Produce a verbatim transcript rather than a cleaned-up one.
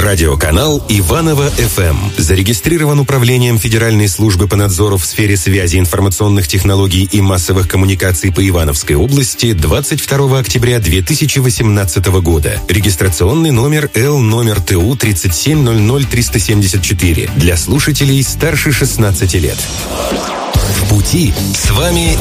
Радиоканал Иваново-эф эм зарегистрирован Управлением Федеральной службы по надзору в сфере связи, информационных технологий и массовых коммуникаций по Ивановской области двадцать второго октября две тысячи восемнадцатого года. Регистрационный номер Л номер Т У тридцать семь ноль ноль триста семьдесят четыре для слушателей старше шестнадцати лет. В пути с вами